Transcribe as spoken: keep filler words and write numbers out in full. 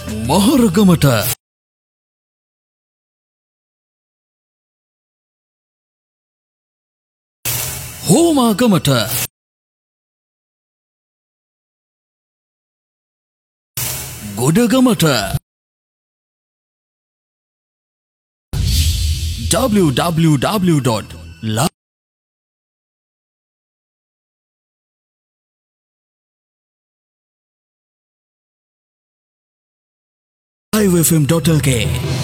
මහරගමට හෝමාගමට ගොඩගමට w w w dot live f m dot l k